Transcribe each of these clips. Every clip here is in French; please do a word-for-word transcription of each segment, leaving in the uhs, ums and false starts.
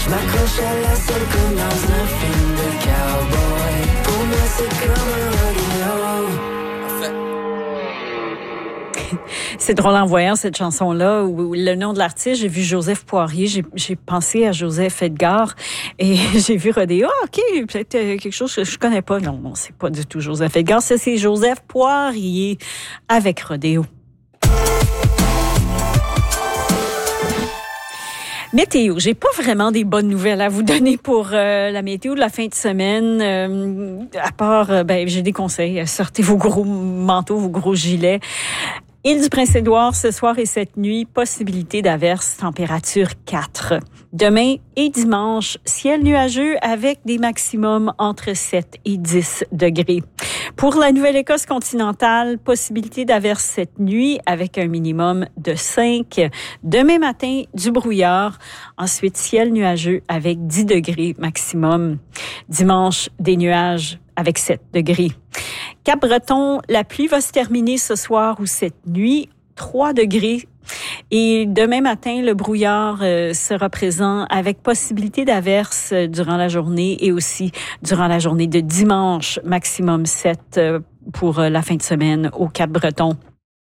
Je m'accroche à la selle comme dans un film de cowboy. Pour moi c'est comme un rodeo. C'est drôle en voyant cette chanson-là, où le nom de l'artiste, j'ai vu Joseph Poirier, j'ai, j'ai pensé à Joseph Edgar et j'ai vu Rodéo. Ah, OK, peut-être quelque chose que je connais pas. Non, non, c'est pas du tout Joseph Edgar, ça c'est Joseph Poirier avec Rodéo. Météo, j'ai pas vraiment des bonnes nouvelles à vous donner pour euh, la météo de la fin de semaine. Euh, à part, euh, ben, j'ai des conseils. Sortez vos gros manteaux, vos gros gilets. Île du Prince-Édouard, ce soir et cette nuit, possibilité d'averse, température quatre. Demain et dimanche, ciel nuageux avec des maximums entre sept et dix degrés. Pour la Nouvelle-Écosse continentale, possibilité d'averse cette nuit avec un minimum de cinq. Demain matin, du brouillard. Ensuite, ciel nuageux avec dix degrés maximum. Dimanche, des nuages avec sept degrés. Cap-Breton, la pluie va se terminer ce soir ou cette nuit, trois degrés. Et demain matin, le brouillard euh, sera présent avec possibilité d'averse durant la journée et aussi durant la journée de dimanche, maximum sept euh, pour euh, la fin de semaine au Cap-Breton.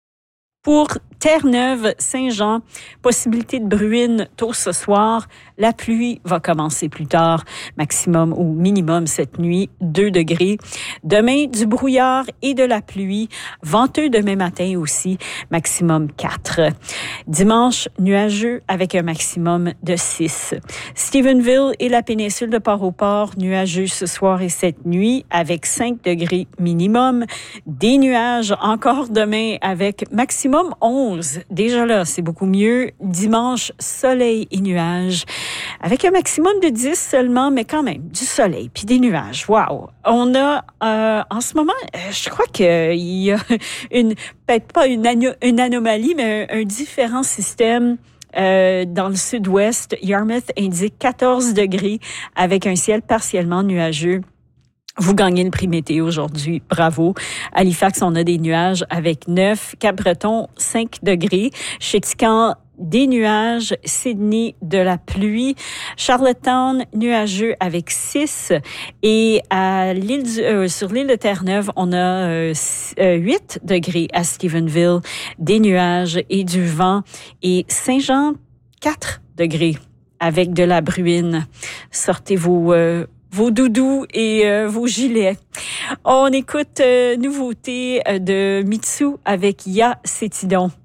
Pour Terre-Neuve, Saint-Jean, possibilité de bruine tôt ce soir. La pluie va commencer plus tard, maximum ou minimum cette nuit, deux degrés. Demain, du brouillard et de la pluie. Venteux demain matin aussi, maximum quatre. Dimanche, nuageux avec un maximum de six. Stephenville et la péninsule de Port-au-Port, nuageux ce soir et cette nuit avec cinq degrés minimum. Des nuages encore demain avec maximum onze. Déjà là, c'est beaucoup mieux. Dimanche, soleil et nuages. Avec un maximum de dix seulement, mais quand même, du soleil puis des nuages. Wow! On a, euh, en ce moment, je crois qu'il y a une, peut-être pas une, ano- une anomalie, mais un, un différent système. Euh, dans le sud-ouest, Yarmouth indique quatorze degrés avec un ciel partiellement nuageux. Vous gagnez le prix météo aujourd'hui. Bravo. Halifax, on a des nuages avec neuf. Cap-Breton, cinq degrés. Chéticamp, des nuages. Sydney, de la pluie. Charlottetown, nuageux avec six. Et à l'île du, euh, sur l'île de Terre-Neuve, on a euh, huit degrés à Stephenville. Des nuages et du vent. Et Saint-Jean, quatre degrés avec de la bruine. Sortez vos... Euh, vos doudous et euh, vos gilets. On écoute euh, nouveauté de Mitsu avec Ya Cétidon.